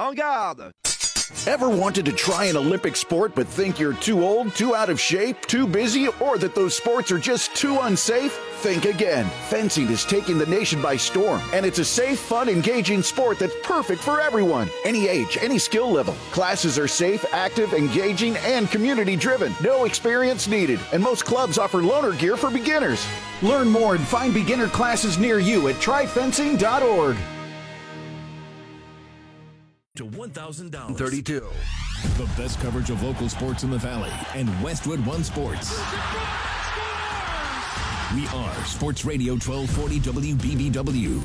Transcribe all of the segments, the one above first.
En garde! Ever wanted to try an Olympic sport but think you're too old, too out of shape, too busy, or that those sports are just too unsafe? Think again. Fencing is taking the nation by storm, and it's a safe, fun, engaging sport that's perfect for everyone. Any age, any skill level. Classes are safe, active, engaging, and community-driven. No experience needed, and most clubs offer loaner gear for beginners. Learn more and find beginner classes near you at tryfencing.org. To $1,000. 32. The best coverage of local sports in the Valley and Westwood One Sports. We are Sports Radio 1240 WBBW.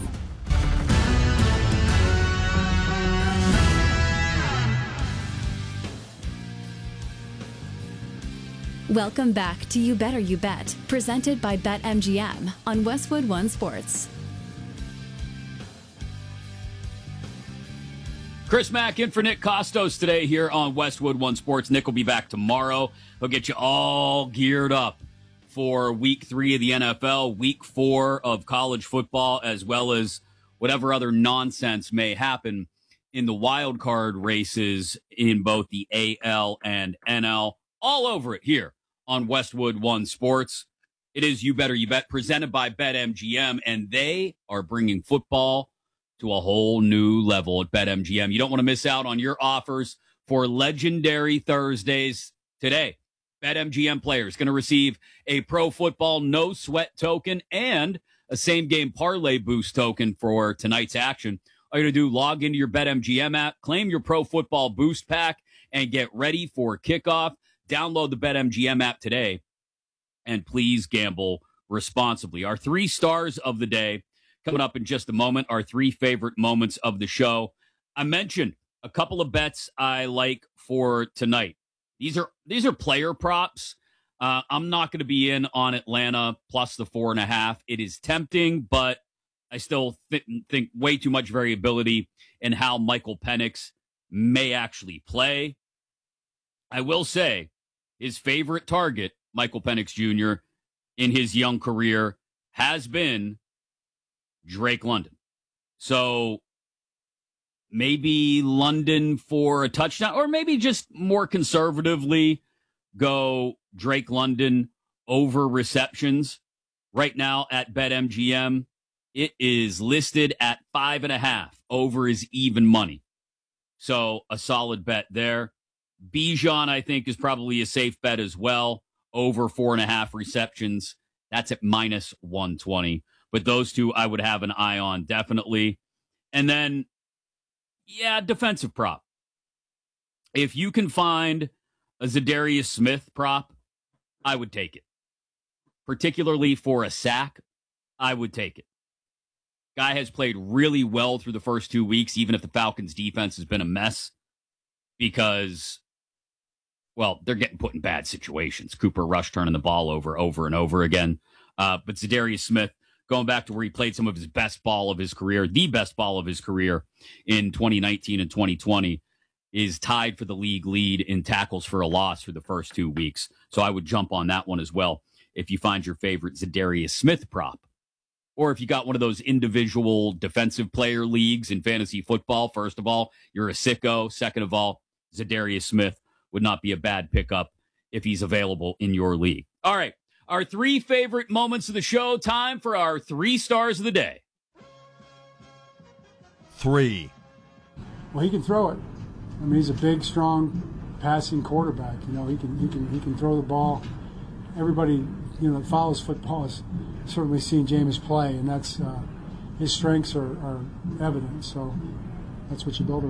Welcome back to You Better You Bet, presented by BetMGM on Westwood One Sports. Chris Mack in for Nick Costos today here on Westwood One Sports. Nick will be back tomorrow. He'll get you all geared up for Week 3 of the NFL, Week 4 of college football, as well as whatever other nonsense may happen in the wild card races in both the AL and NL. All over it here on Westwood One Sports. It is You Better You Bet, presented by BetMGM, and they are bringing football to a whole new level at BetMGM. You don't want to miss out on your offers for Legendary Thursdays today. BetMGM players going to receive a Pro Football No Sweat token and a Same Game Parlay Boost token for tonight's action. All you're going to do, log into your BetMGM app, claim your Pro Football Boost Pack, and get ready for kickoff. Download the BetMGM app today, and please gamble responsibly. Our 3 stars of the day coming up in just a moment, our 3 favorite moments of the show. I mentioned a couple of bets I like for tonight. These are player props. I'm not going to be in on Atlanta plus the 4.5. It is tempting, but I still think way too much variability in how Michael Penix may actually play. I will say his favorite target, Michael Penix Jr., in his young career has been Drake London. So maybe London for a touchdown, or maybe just more conservatively go Drake London over receptions. Right now at BetMGM, it is listed at 5.5. Over is even money. So a solid bet there. Bijan, I think, is probably a safe bet as well. Over 4.5 receptions. That's at minus 120. But those two I would have an eye on, definitely. And then, yeah, defensive prop. If you can find a Zadarius Smith prop, I would take it. Particularly for a sack, I would take it. Guy has played really well through the first 2 weeks, even if the Falcons' defense has been a mess, because, well, they're getting put in bad situations. Cooper Rush turning the ball over and over again. But Zadarius Smith, going back to where he played some of his best ball of his career, the best ball of his career in 2019 and 2020, is tied for the league lead in tackles for a loss for the first 2 weeks. So I would jump on that one as well if you find your favorite Zadarius Smith prop. Or if you got one of those individual defensive player leagues in fantasy football, first of all, you're a sicko. Second of all, Zadarius Smith would not be a bad pickup if he's available in your league. All right. Our 3 favorite moments of the show. Time for our 3 stars of the day. 3. Well, he can throw it. I mean, he's a big, strong, passing quarterback. You know, he can throw the ball. Everybody, that follows football has certainly seen Jameis play, and that's his strengths are evident. So that's what you build around.